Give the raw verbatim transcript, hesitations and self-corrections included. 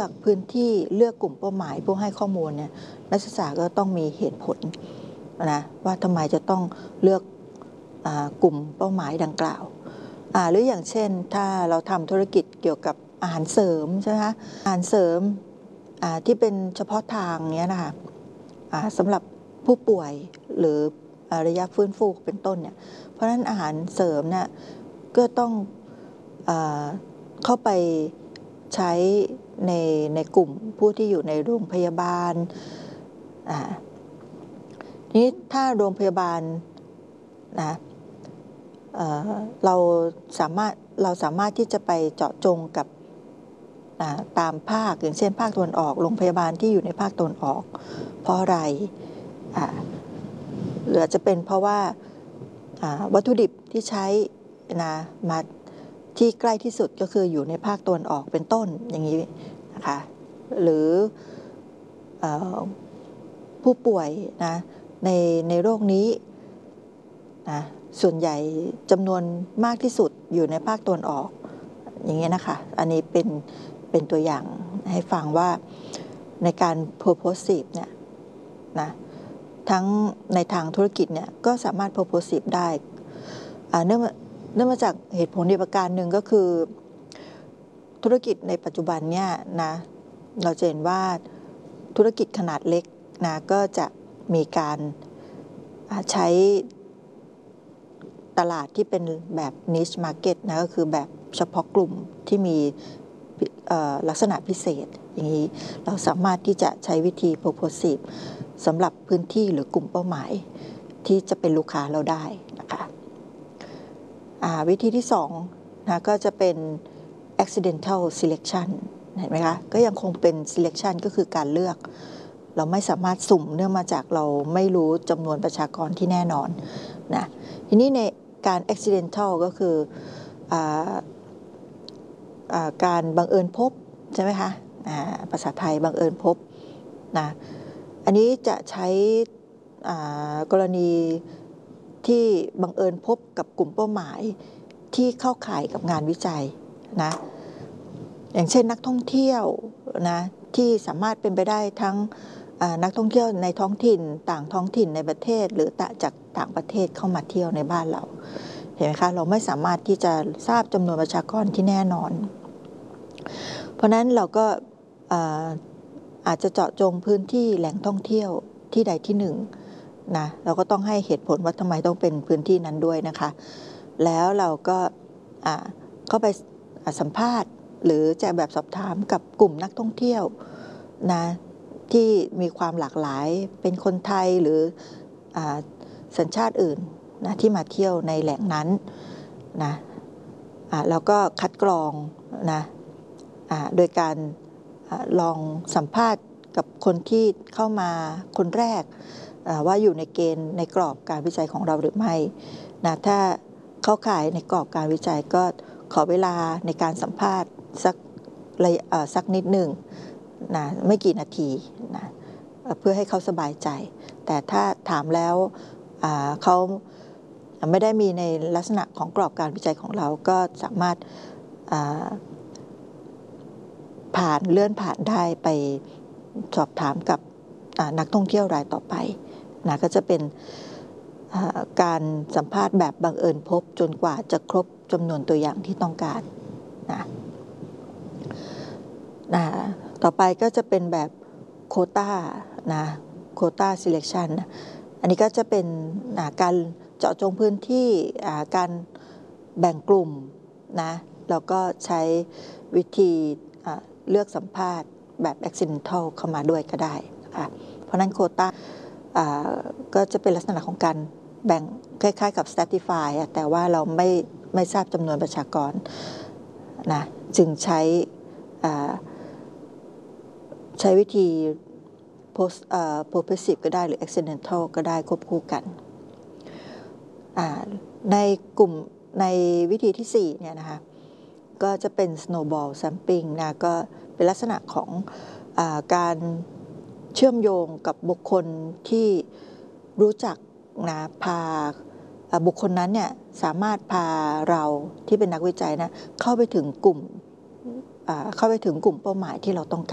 อกพื้นที่เลือกกลุ่มเป้าหมายผู้ให้ข้อมูลเนี่ยนักศึกษาก็ต้องมีเหตุผลนะว่าทำไมจะต้องเลือกกลุ่มเป้าหมายดังกล่าวหรืออย่างเช่นถ้าเราทำธุรกิจเกี่ยวกับอาหารเสริมใช่ไหมคะอาหารเสริมที่เป็นเฉพาะทางเนี้ยนะคะสำหรับผู้ป่วยหรือระยะฟื้นฟูเป็นต้นเนี่ยเพราะฉะนั้นอาหารเสริมเนี่ยก็ต้องเอ่อเข้าไปใช้ในในกลุ่มผู้ที่อยู่ในโรงพยาบาลนี้ถ้าโรงพยาบาลนะเอ่อเราสามารถเราสามารถที่จะไปเจาะจงกับตามภาคอย่างเช่นภาคตะวันออกโรงพยาบาลที่อยู่ในภาคตะวันออกเพราะอะไรหรือจะเป็นเพราะว่าวัตถุดิบที่ใช้นะมาที่ใกล้ที่สุดก็คืออยู่ในภาคตะวันออกเป็นต้นอย่างนี้นะคะหรือผู้ป่วยนะในในโรคนี้นะส่วนใหญ่จำนวนมากที่สุดอยู่ในภาคตะวันออกอย่างเงี้ยนะคะอันนี้เป็นเป็นตัวอย่างให้ฟังว่าในการ purposive เนี่ยนะทั้งในทางธุรกิจเนี่ยก็สามารถ purposive ได้เนื่องเนื่องมาจากเหตุผลอีกประการหนึ่งก็คือธุรกิจในปัจจุบันเนี่ยนะเราจะเห็นว่าธุรกิจขนาดเล็กนะก็จะมีการใช้ตลาดที่เป็นแบบ niche market นะก็คือแบบเฉพาะกลุ่มที่มีลักษณะพิเศษอย่างนี้เราสามารถที่จะใช้วิธี purposive สำหรับพื้นที่หรือกลุ่มเป้าหมายที่จะเป็นลูกค้าเราได้นะคะวิธีที่สองนะก็จะเป็น accidental selection เห็นไหมคะก็ยังคงเป็น selection ก็คือการเลือกเราไม่สามารถสุ่มเนื่องมาจากเราไม่รู้จำนวนประชากรที่แน่นอนนะทีนี้ในการ accidental ก็คือการบังเอิญพบใช่ไหมคะภาษาไทยบังเอิญพบนะอันนี้จะใช้กรณีที่บังเอิญพบกับกลุ่มเป้าหมายที่เข้าข่ายกับงานวิจัยนะอย่างเช่นนักท่องเที่ยวนะที่สามารถเป็นไปได้ทั้งนักท่องเที่ยวในท้องถิ่นต่างท้องถิ่นในประเทศหรือจากต่างประเทศเข้ามาเที่ยวในบ้านเราเห็นไหมคะเราไม่สามารถที่จะทราบจำนวนประชากรที่แน่นอนเพราะนั้นเราก็อาจจะเจาะจงพื้นที่แหล่งท่องเที่ยวที่ใดที่หนึ่งนะเราก็ต้องให้เหตุผลว่าทำไมต้องเป็นพื้นที่นั้นด้วยนะคะแล้วเราก็เข้าไปสัมภาษณ์หรือแจกแบบสอบถามกับกลุ่มนักท่องเที่ยวนะที่มีความหลากหลายเป็นคนไทยหรือสัญชาติอื่นนะที่มาเที่ยวในแหล่งนั้นนะแล้วก็คัดกรองนะโดยการลองสัมภาษณ์กับคนที่เข้ามาคนแรกว่าอยู่ในเกณฑ์ในกรอบการวิจัยของเราหรือไม่นะถ้าเข้าข่ายในกรอบการวิจัยก็ขอเวลาในการสัมภาษณ์สักสักนิดหนึ่งนะไม่กี่นาทีนะเพื่อให้เขาสบายใจแต่ถ้าถามแล้วเขาไม่ได้มีในลักษณะของกรอบการวิจัยของเราก็สามารถผ่านเลื่อนผ่านได้ไปสอบถามกับนักท่องเที่ยวรายต่อไปนะก็จะเป็นการสัมภาษณ์แบบบังเอิญพบจนกว่าจะครบจำนวนตัวอย่างที่ต้องการนะนะต่อไปก็จะเป็นแบบโควต้านะโควต้า selection อันนี้ก็จะเป็นการเจาะจงพื้นที่การแบ่งกลุ่มนะแล้วก็ใช้วิธีเลือกสัมภาษณ์แบบ accidental เข้ามาด้วยก็ได้นะคะเพราะนั้นโควต้าก็จะเป็นลักษณะของการแบ่งคล้ายๆกับ stratify แต่ว่าเราไม่ไม่ทราบจำนวนประชากรนะจึงใช้ใช้วิธี post purposive ก็ได้หรือ accidental ก็ได้ควบคู่กันในกลุ่มในวิธีที่สี่เนี่ยนะคะก็จะเป็น snowball sampling นะก็เป็นลักษณะของอาการเชื่อมโยงกับบุคคลที่รู้จักนะพาบุคคลนั้นเนี่ยสามารถพาเราที่เป็นนักวิจัยนะเข้าไปถึงกลุ่มเข้าไปถึงกลุ่มเป้าหมายที่เราต้องการ